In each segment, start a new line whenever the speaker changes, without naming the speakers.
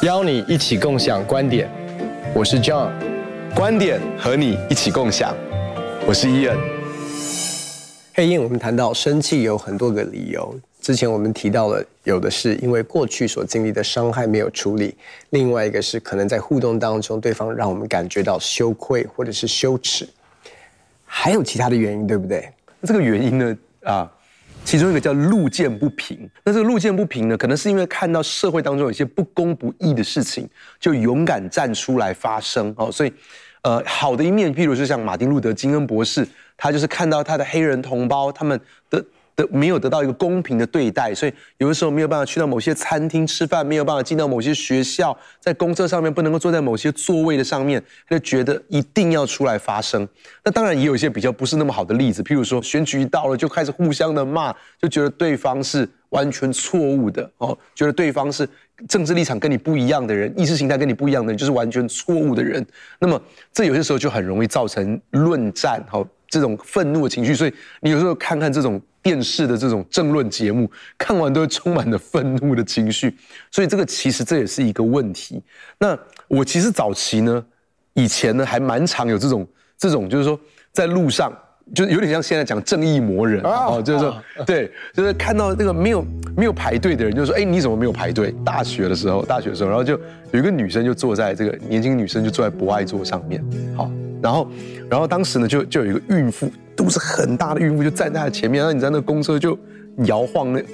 邀你一起共享观点。我是 John，
观点和你一起共享。我是 Ian。
嘿，Ian，我们谈到生气有很多个理由。之前我们提到了，有的是因为过去所经历的伤害没有处理，另外一个是可能在互动当中，对方让我们感觉到羞愧或者是羞耻，还有其他的原因，对不对？
这个原因呢，其中一个叫路见不平。那这个路见不平呢，可能是因为看到社会当中有一些不公不义的事情，就勇敢站出来发声哦。所以，好的一面，譬如说像马丁路德金恩博士，他就是看到他的黑人同胞他们没有得到一个公平的对待，所以有的时候没有办法去到某些餐厅吃饭，没有办法进到某些学校，在公车上面不能够坐在某些座位的上面，他就觉得一定要出来发声。那当然也有一些比较不是那么好的例子，譬如说选举一到了就开始互相的骂，就觉得对方是完全错误的哦，觉得对方是政治立场跟你不一样的人，意识形态跟你不一样的人，就是完全错误的人。那么这有些时候就很容易造成论战，这种愤怒的情绪。所以你有时候看看这种电视的这种政论节目，看完都会充满了愤怒的情绪。所以其实这也是一个问题。那我其实早期呢，以前呢还蛮常有这种就是说在路上。就是有点像现在讲正义魔人就是说，对，就是看到那个没有排队的人，就说，你怎么没有排队？大学的时候，然后就有一个女生就坐在这个年轻女生就坐在博爱座上面，好，然后当时呢就有一个孕妇，肚子很大的孕妇就站在她的前面，然后你在那个公车就摇晃那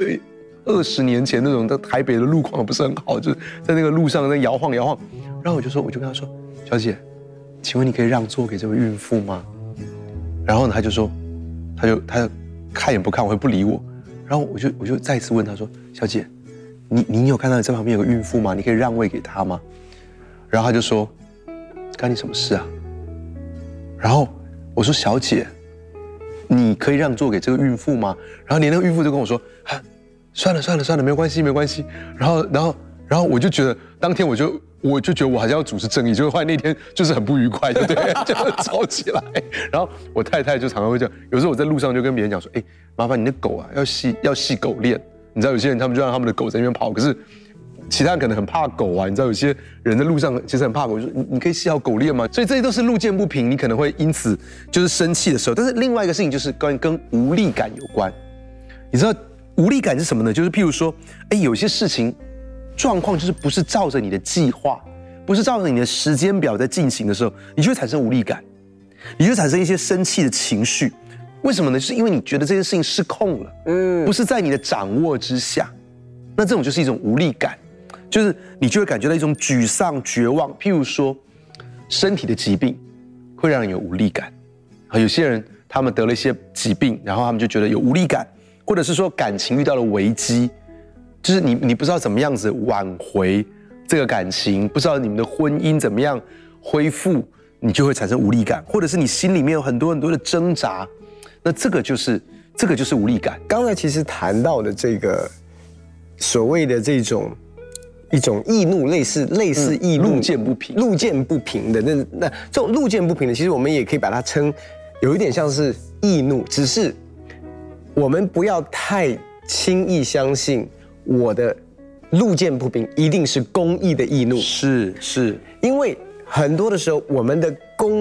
20年前那种在台北的路况不是很好，就是在那个路上在摇晃，然后我就跟她说，小姐，请问你可以让座给这位孕妇吗？然后呢，他就说，他就看也不看，我也不理我。然后我就再一次问他说：“小姐，你有看到你这旁边有个孕妇吗？你可以让位给她吗？”然后他就说：“干你什么事啊？”然后我说：“小姐，你可以让座给这个孕妇吗？”然后连那个孕妇就跟我说：“算了，没关系。”然后我就觉得当天我就觉得我好像要主持正义，结果后来那天就是很不愉快，对不对？就是吵起来。然后我太太就常常会这样，有时候我在路上就跟别人讲说，麻烦你的狗啊要系狗链。你知道有些人他们就让他们的狗在那边跑，可是其他人可能很怕狗啊。你知道有些人在路上其实很怕狗，就说你可以系好狗链吗？所以这些都是路见不平，你可能会因此就是生气的时候。但是另外一个事情就是跟无力感有关。你知道无力感是什么呢？就是譬如说，有些事情。状况就是不是照着你的计划，不是照着你的时间表在进行的时候，你就会产生无力感，你就产生一些生气的情绪。为什么呢？就是因为你觉得这件事情失控了，不是在你的掌握之下。那这种就是一种无力感，就是你就会感觉到一种沮丧、绝望。譬如说，身体的疾病会让人有无力感，有些人他们得了一些疾病，然后他们就觉得有无力感，或者是说感情遇到了危机。就是你不知道怎么样子挽回这个感情，不知道你们的婚姻怎么样恢复，你就会产生无力感，或者是你心里面有很多的挣扎，那这个就是无力感。
刚才其实谈到的这个所谓的一种易怒，类似易怒，
路见不平
的那这种路见不平的，其实我们也可以把它称有一点像是易怒，只是我们不要太轻易相信。我的路见不平一定是公义的易怒，
是，
因为很多的时候，我们的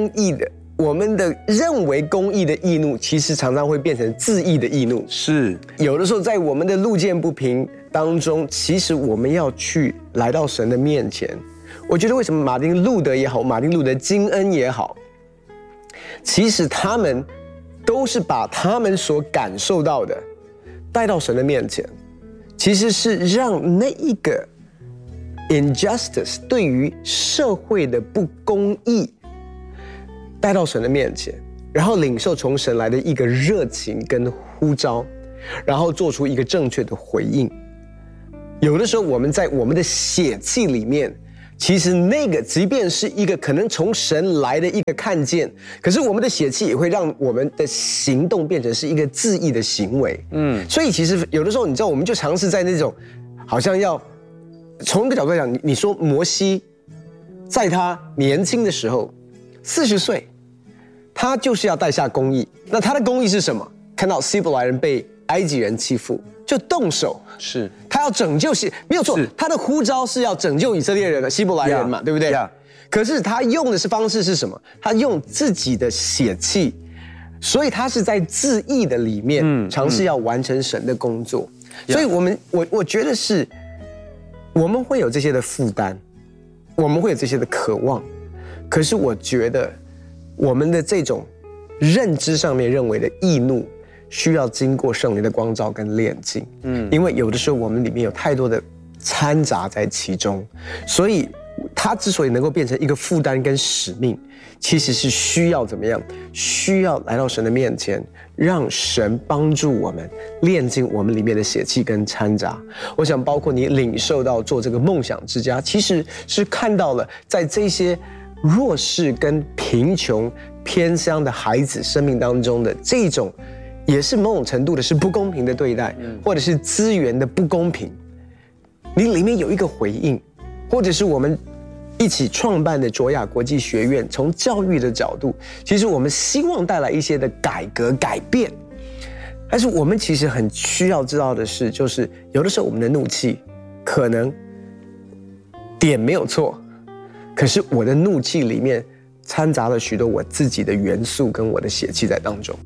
认为公义的易怒，其实常常会变成自义的易怒。
是，
有的时候在我们的路见不平当中，其实我们要去来到神的面前。我觉得为什么马丁路德也好，马丁路德金恩也好，其实他们都是把他们所感受到的带到神的面前。其实是让那一个 injustice 对于社会的不公义带到神的面前，然后领受从神来的一个热情跟呼召，然后做出一个正确的回应。有的时候我们在我们的血气里面，其实那个即便是一个可能从神来的一个看见，可是我们的血气也会让我们的行动变成是一个自义的行为。所以其实有的时候你知道，我们就尝试在那种好像要从一个角度来讲，你说摩西在他年轻的时候40岁，他就是要带下公义。那他的公义是什么？看到希伯来人被埃及人欺负，就动手。
是，
他要拯救没有错，他的呼召是要拯救以色列人的希伯来人嘛，对不对？可是他用的方式是什么？他用自己的血气，所以他是在自义的里面尝试要完成神的工作。所以我觉得是，我们会有这些的负担，我们会有这些的渴望，可是我觉得我们的这种认知上面认为的义怒，需要经过圣灵的光照跟炼净。因为有的时候我们里面有太多的掺杂在其中，所以它之所以能够变成一个负担跟使命，其实是需要怎么样？需要来到神的面前，让神帮助我们炼净我们里面的血气跟掺杂。我想包括你领受到做这个梦想之家，其实是看到了在这些弱势跟贫穷偏乡的孩子生命当中的这种，也是某种程度的是不公平的对待，或者是资源的不公平，你里面有一个回应，或者是我们一起创办的卓雅国际学院，从教育的角度，其实我们希望带来一些的改革改变。但是我们其实很需要知道的是，就是有的时候我们的怒气可能点没有错，可是我的怒气里面掺杂了许多我自己的元素跟我的血气在当中。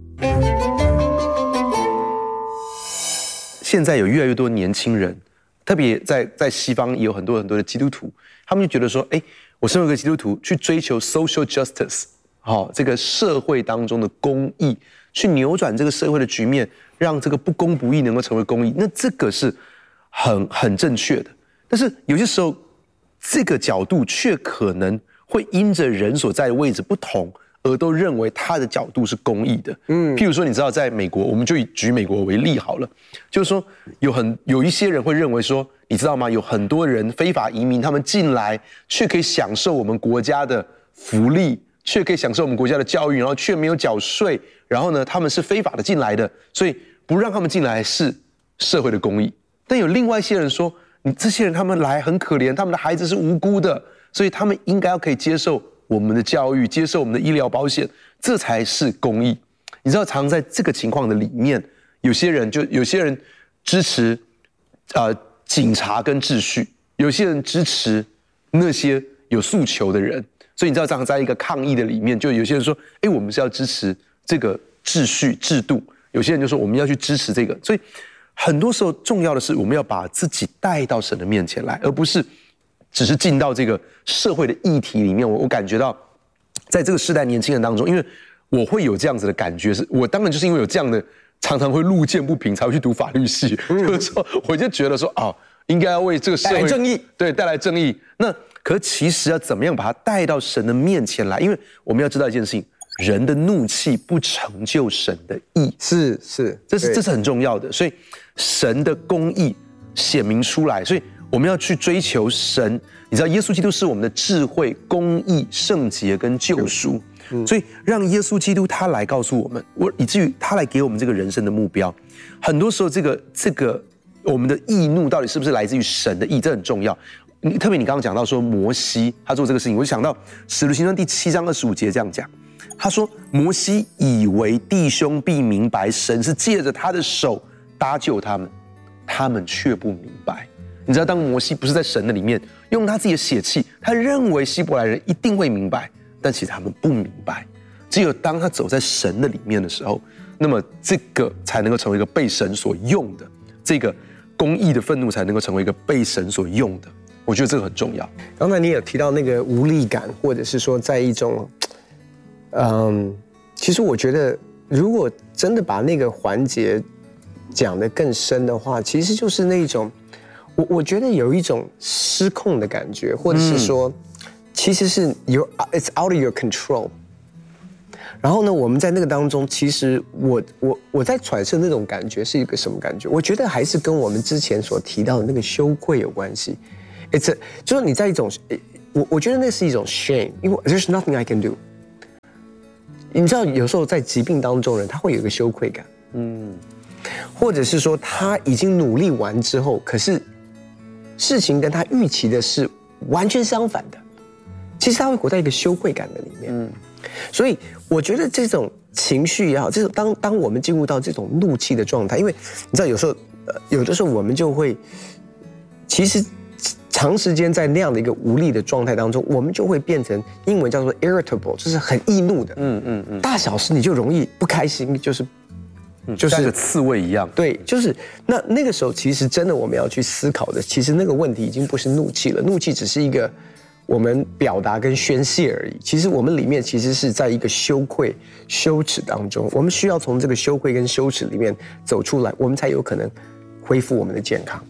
现在有越来越多年轻人，特别在西方也有很多的基督徒，他们就觉得说，我身为一个基督徒，去追求 social justice， 这个社会当中的公义，去扭转这个社会的局面，让这个不公不义能够成为公义，那这个是很正确的。但是有些时候，这个角度却可能会因着人所在的位置不同，而都认为他的角度是公义的。譬如说，你知道，在美国，我们就举美国为例好了，就是说有一些人会认为说，你知道吗？有很多人非法移民，他们进来却可以享受我们国家的福利，却可以享受我们国家的教育，然后却没有缴税，然后呢，他们是非法的进来的，所以不让他们进来是社会的公义。但有另外一些人说，你这些人他们来很可怜，他们的孩子是无辜的，所以他们应该要可以接受我们的教育，接受我们的医疗保险，这才是公义。你知道，常在这个情况的里面，有些人支持警察跟秩序，有些人支持那些有诉求的人。所以你知道，常在一个抗议的里面，就有些人说，我们是要支持这个秩序制度，有些人就说我们要去支持这个。所以很多时候重要的是，我们要把自己带到神的面前来，而不是只是进到这个社会的议题里面。我感觉到，在这个世代年轻人当中，因为我会有这样子的感觉，我当然就是因为有这样的，常常会路见不平才会去读法律系，就是说我就觉得说应该要为这个社会
带来正义，
对，带来正义。那可其实要怎么样把它带到神的面前来？因为我们要知道一件事情，人的怒气不成就神的义，
是，
这是很重要的。所以神的公义显明出来，所以我们要去追求神。你知道，耶稣基督是我们的智慧、公义、圣洁跟救赎。所以让耶稣基督他来告诉我们，以至于他来给我们这个人生的目标。很多时候，这个我们的义怒到底是不是来自于神的义，这很重要。特别你刚刚讲到说摩西他做这个事情，我就想到使徒行传第7章25节这样讲，他说摩西以为弟兄必明白神是借着他的手搭救他们，他们却不明白。你知道，当摩西不是在神的里面用他自己的血气，他认为希伯来人一定会明白，但其实他们不明白。只有当他走在神的里面的时候，那么这个才能够成为一个被神所用的，这个公义的愤怒才能够成为一个被神所用的。我觉得这个很重要。
刚才你有提到那个无力感，或者是说在一种，其实我觉得如果真的把那个环节讲得更深的话，其实就是那种，我觉得有一种失控的感觉，或者是说，其实是it's out of your control。然后呢，我们在那个当中，其实我在揣测那种感觉是一个什么感觉？我觉得还是跟我们之前所提到的那个羞愧有关系。就是你在一种，我觉得那是一种 shame， 因为 there's nothing I can do。你知道，有时候在疾病当中人他会有一个羞愧感，或者是说他已经努力完之后，可是事情跟他预期的是完全相反的，其实他会活在一个羞愧感的里面。所以我觉得这种情绪也好，这种当我们进入到这种怒气的状态，因为你知道有时候有的时候我们就会，其实长时间在那样的一个无力的状态当中，我们就会变成英文叫做 irritable， 就是很易怒的。大小事你就容易不开心，就是
像个刺猬一样。
对，就是那个时候，其实真的我们要去思考的，其实那个问题已经不是怒气了，怒气只是一个我们表达跟宣泄而已。其实我们里面其实是在一个羞愧、羞耻当中，我们需要从这个羞愧跟羞耻里面走出来，我们才有可能恢复我们的健康。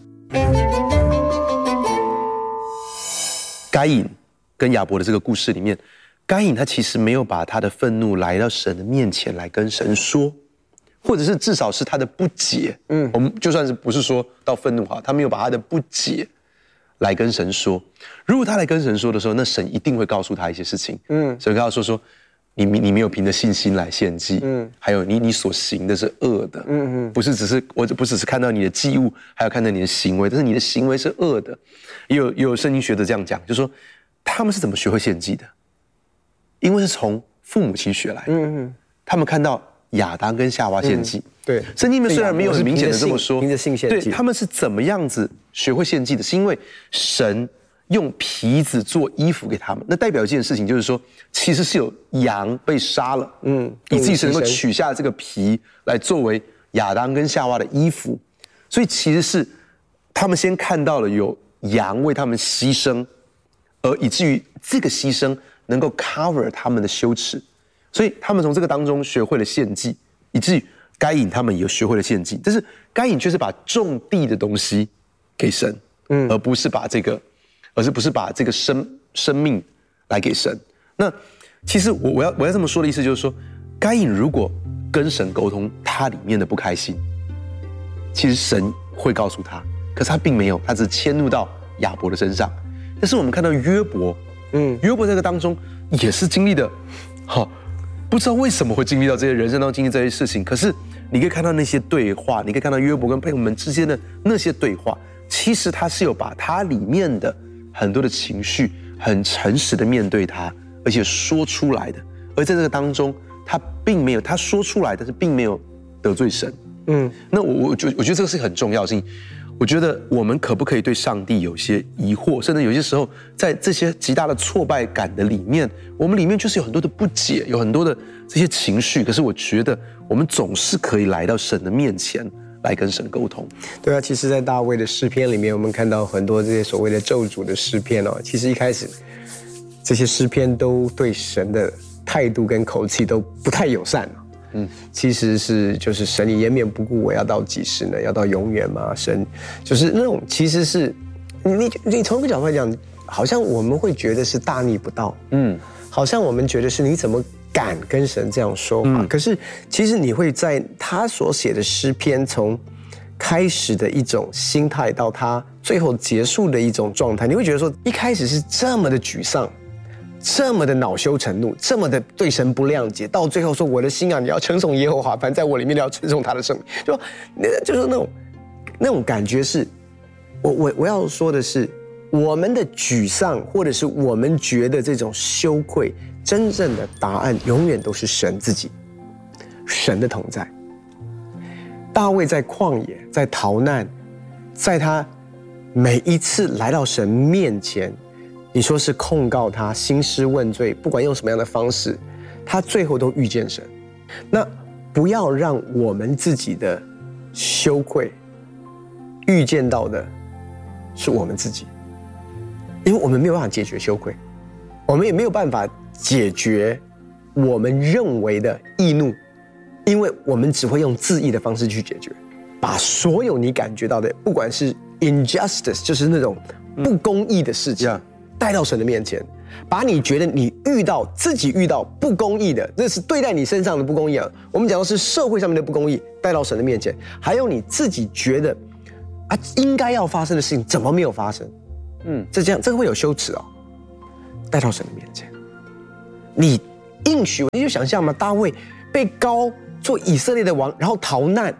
该隐跟亚伯的这个故事里面，该隐他其实没有把他的愤怒来到神的面前来跟神说，或者是至少是他的不解。我们就算是不是说到愤怒哈，他没有把他的不解来跟神说。如果他来跟神说的时候，那神一定会告诉他一些事情。神跟他说你没有凭着信心来献祭，还有你所行的是恶的，不只是看到你的祭物，还有看到你的行为，但是你的行为是恶的。也有圣经学者这样讲，就说他们是怎么学会献祭的？因为是从父母亲学来的。他们看到亚当跟夏娃献祭，
对，
圣经里面虽然没有很明显的这么说，
凭着信献祭，
对，他们是怎么样子学会献祭的？是因为神用皮子做衣服给他们，那代表一件事情，就是说，其实是有羊被杀了，以至于是能够取下这个皮来作为亚当跟夏娃的衣服，所以其实是他们先看到了有羊为他们牺牲，而以至于这个牺牲能够 cover 他们的羞耻，所以他们从这个当中学会了献祭，以至于该隐他们也学会了献祭，但是该隐却是把种地的东西给神，而不是把这个生命来给神。那其实我要这么说的意思就是说，该隐如果跟神沟通他里面的不开心，其实神会告诉他，可是他并没有，他只迁怒到亚伯的身上。但是我们看到约伯，约伯这个当中也是经历的，不知道为什么会经历到这些人生当中经历这些事情，可是你可以看到那些对话，你可以看到约伯跟朋友们之间的那些对话，其实他是有把他里面的很多的情绪很诚实的面对他，而且说出来的。而在这个当中，他并没有，他说出来，但是并没有得罪神。那我觉得这个是很重要的事情。我觉得我们可不可以对上帝有些疑惑，甚至有些时候在这些极大的挫败感的里面，我们里面就是有很多的不解，有很多的这些情绪。可是我觉得我们总是可以来到神的面前来跟神沟通。
对啊，其实在大卫的诗篇里面，我们看到很多这些所谓的咒诅的诗篇哦，其实一开始这些诗篇都对神的态度跟口气都不太友善。其实是就是神你颜面不顾，我要到几时呢？要到永远吗？神就是那种，其实是你从一个角度来讲，好像我们会觉得是大逆不道，好像我们觉得是你怎么敢跟神这样说话？可是其实你会在他所写的诗篇从开始的一种心态到他最后结束的一种状态，你会觉得说一开始是这么的沮丧，这么的恼羞成怒，这么的对神不谅解，到最后说我的心啊，你要称颂耶和华，凡在我里面你要称颂他的圣名，就是那种感觉是，我要说的是，我们的沮丧或者是我们觉得这种羞愧，真正的答案永远都是神自己，神的同在。大卫在旷野，在逃难，在他每一次来到神面前，你说是控告他兴师问罪，不管用什么样的方式，他最后都遇见神。那不要让我们自己的羞愧遇见到的是我们自己，因为我们没有办法解决羞愧，我们也没有办法解决我们认为的易怒，因为我们只会用自义的方式去解决，把所有你感觉到的，不管是 injustice， 就是那种不公义的事情，带到神的面前，把你觉得你自己遇到不公义的，这是对待你身上的不公义啊。我们讲的是社会上面的不公义，带到神的面前，还有你自己觉得应该要发生的事情怎么没有发生？这个会有羞耻哦，带到神的面前，你应许，你就想象嘛，大卫被膏做以色列的王，然后逃难，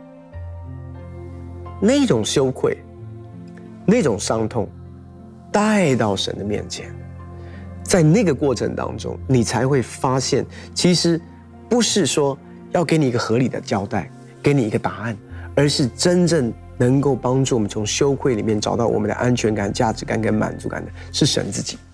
那种羞愧，那种伤痛。带到神的面前，在那个过程当中，你才会发现，其实不是说要给你一个合理的交代，给你一个答案，而是真正能够帮助我们从羞愧里面找到我们的安全感、价值感跟满足感的，是神自己。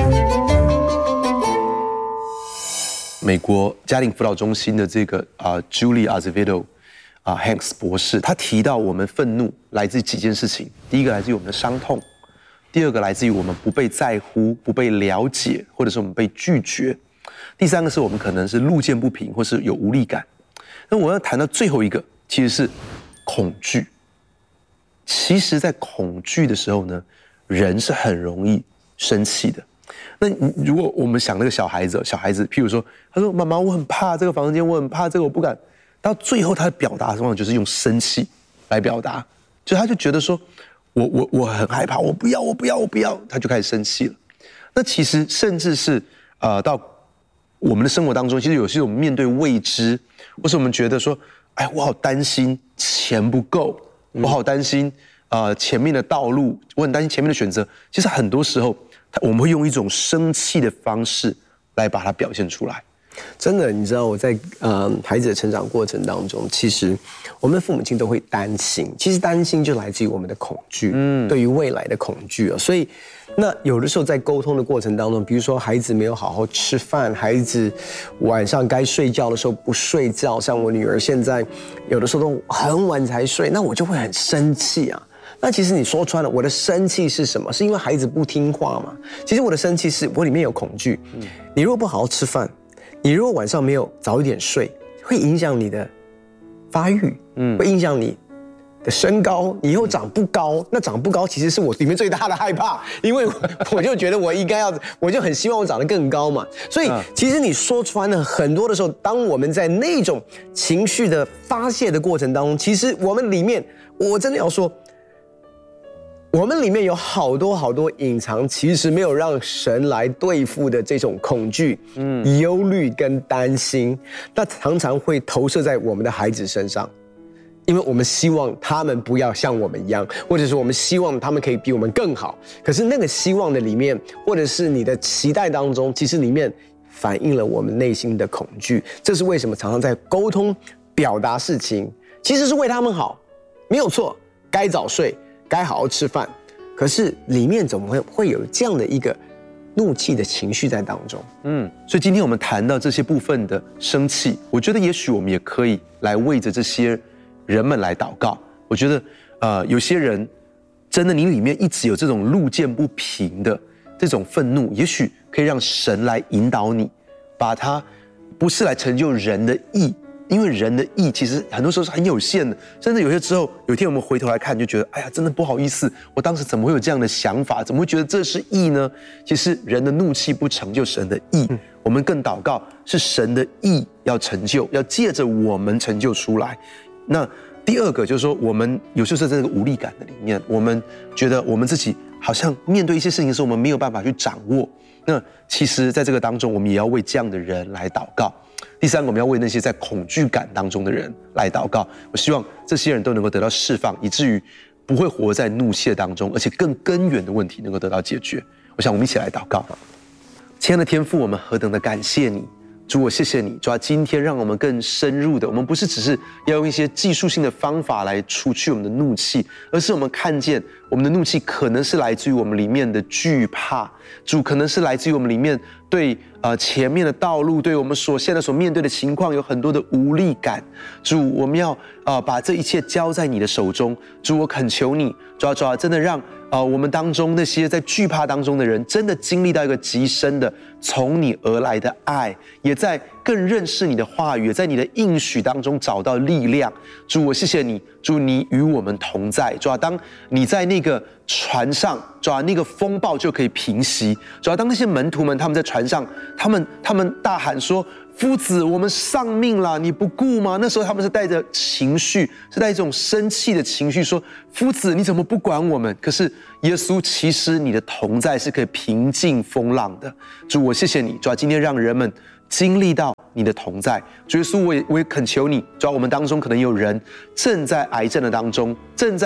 美国家庭辅导中心的这个Julie Azevedo Hanks 博士，他提到我们愤怒来自几件事情，第一个来自于我们的伤痛，第二个来自于我们不被在乎、不被了解，或者是我们被拒绝，第三个是我们可能是路见不平或是有无力感。那我要谈到最后一个，其实是恐惧。其实在恐惧的时候呢，人是很容易生气的。那如果我们想那个小孩子，譬如说，他说：“妈妈，我很怕这个房间，我很怕这个，我不敢。”到最后，他的表达往往就是用生气来表达，他就觉得说，我很害怕，我不要，他就开始生气了。那其实甚至是到我们的生活当中，其实有些我们面对未知，或是我们觉得说，哎，我好担心钱不够，我好担心前面的道路，我很担心前面的选择。其实很多时候，我们会用一种生气的方式来把它表现出来。
真的，你知道我在孩子的成长过程当中，其实我们的父母亲都会担心，其实担心就来自于我们的恐惧，对于未来的恐惧啊。所以，那有的时候在沟通的过程当中，比如说孩子没有好好吃饭，孩子晚上该睡觉的时候不睡觉，像我女儿现在有的时候都很晚才睡，那我就会很生气啊。那其实你说穿了，我的生气是什么？是因为孩子不听话嘛？其实我的生气是我里面有恐惧。你如果不好好吃饭，你如果晚上没有早一点睡，会影响你的发育，会影响你的身高，你以后长不高。那长不高其实是我里面最大的害怕，因为我就觉得我应该要，我就很希望我长得更高嘛。所以其实你说穿了，很多的时候，当我们在那种情绪的发泄的过程当中，其实我们里面，我真的要说，我们里面有好多隐藏，其实没有让神来对付的这种恐惧、忧虑跟担心，那常常会投射在我们的孩子身上，因为我们希望他们不要像我们一样，或者是我们希望他们可以比我们更好。可是那个希望的里面，或者是你的期待当中，其实里面反映了我们内心的恐惧。这是为什么常常在沟通、表达事情，其实是为他们好，没有错，该早睡。该好好吃饭，可是里面怎么会有这样的一个怒气的情绪在当中？
所以今天我们谈到这些部分的生气，我觉得也许我们也可以来为着这些人们来祷告。我觉得有些人真的你里面一直有这种路见不平的这种愤怒，也许可以让神来引导你，把它不是来成就人的义。因为人的义其实很多时候是很有限的，甚至有些之后，有一天我们回头来看，就觉得，哎呀，真的不好意思，我当时怎么会有这样的想法？怎么会觉得这是义呢？其实人的怒气不成就神的义，我们更祷告是神的义要成就，要借着我们成就出来。那第二个就是说，我们有时候在这个无力感的里面，我们觉得我们自己好像面对一些事情的时候，我们没有办法去掌握。那其实在这个当中，我们也要为这样的人来祷告。第三个，我们要为那些在恐惧感当中的人来祷告。我希望这些人都能够得到释放，以至于不会活在怒气当中，而且更根源的问题能够得到解决。我想我们一起来祷告。亲爱的天父，我们何等的感谢你，主，我谢谢你，主啊，今天让我们更深入的，我们不是只是要用一些技术性的方法来除去我们的怒气，而是我们看见我们的怒气可能是来自于我们里面的惧怕，主，可能是来自于我们里面对前面的道路，对我们现在所面对的情况有很多的无力感。主，我们要把这一切交在你的手中。主，我恳求你，主啊，真的让我们当中那些在惧怕当中的人，真的经历到一个极深的从你而来的爱，也在更认识你的话语，也在你的应许当中找到力量。主，我谢谢你，主，你与我们同在。主啊，当你在那个船上，主啊，那个风暴就可以平息。主啊，当那些门徒们他们在船上，他们大喊说：“夫子，我们丧命了，你不顾吗？”那时候他们是带着情绪，是带一种生气的情绪，说：“夫子，你怎么不管我们？”可是耶稣，其实你的同在是可以平静风浪的。主，我谢谢你，主啊，今天让人们经历到你的同在。主耶稣，我也恳求你，主啊，我们当中可能有人正在癌症的当中，正在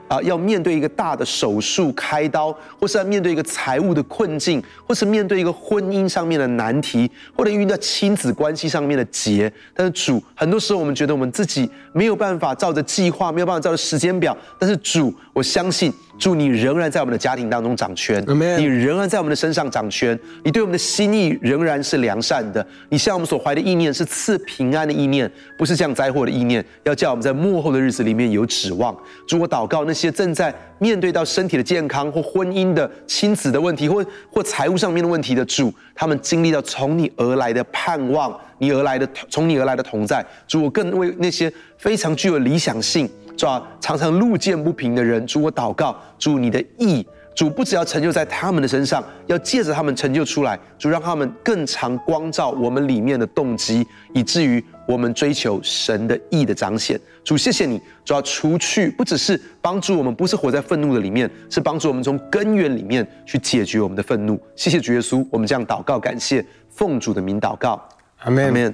要面对一个大的手术开刀，或是要面对一个财务的困境，或是面对一个婚姻上面的难题，或者遇到亲子关系上面的结。但是主，很多时候我们觉得我们自己没有办法照着计划，没有办法照着时间表。但是主，我相信主，你仍然在我们的家庭当中掌权，你仍然在我们的身上掌权，你对我们的心意仍然是良善的。你向我们所怀的意念是赐平安的意念，不是降灾祸的意念，要叫我们在末后的日子里面有指望。主，我祷告那些正在面对到身体的健康或婚姻的亲子的问题，或财务上面的问题的主，他们经历到从你而来的盼望，从你而来的同在。主，我更为那些非常具有理想性，主啊，常常路见不平的人，主，我祷告，主，你的义，主不只要成就在他们的身上，要借着他们成就出来，主让他们更常光照我们里面的动机，以至于我们追求神的义的彰显。主，谢谢你，主要除去，不只是帮助我们，不是活在愤怒的里面，是帮助我们从根源里面去解决我们的愤怒。谢谢主耶稣，我们这样祷告感谢，奉主的名祷告，
阿们。阿们。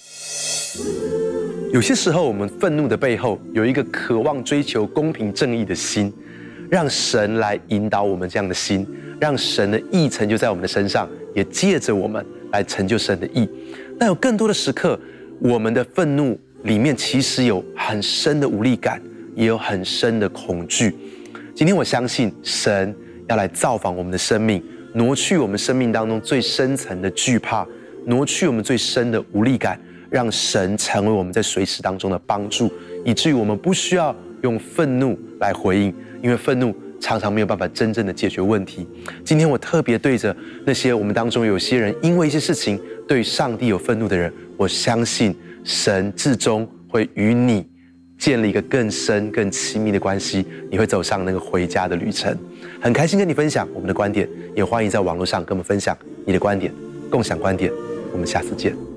有些时候，我们愤怒的背后有一个渴望追求公平正义的心，让神来引导我们这样的心，让神的义成就在我们的身上，也借着我们来成就神的义。但有更多的时刻，我们的愤怒里面其实有很深的无力感，也有很深的恐惧。今天我相信神要来造访我们的生命，挪去我们生命当中最深层的惧怕，挪去我们最深的无力感，让神成为我们在随时当中的帮助，以至于我们不需要用愤怒来回应，因为愤怒常常没有办法真正的解决问题。今天我特别对着那些我们当中有些人因为一些事情对上帝有愤怒的人，我相信神至终会与你建立一个更深更亲密的关系，你会走上那个回家的旅程。很开心跟你分享我们的观点，也欢迎在网络上跟我们分享你的观点，共享观点。我们下次见。